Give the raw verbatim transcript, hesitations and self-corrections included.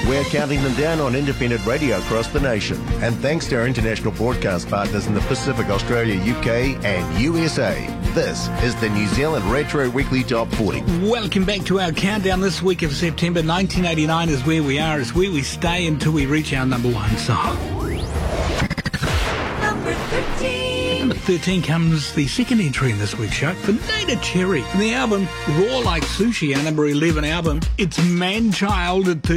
We're counting them down on independent radio across the nation. And thanks to our international broadcast partners in the Pacific, Australia, U K and U S A. This is the New Zealand Retro Weekly Top forty. Welcome back to our countdown. This week of September. nineteen eighty-nine is where we are. It's where we stay until we reach our number one song. Number thirteen. Number thirteen comes the second entry in this week's show for Neneh Cherry. From the album Raw Like Sushi, our number eleven album. It's Man Child at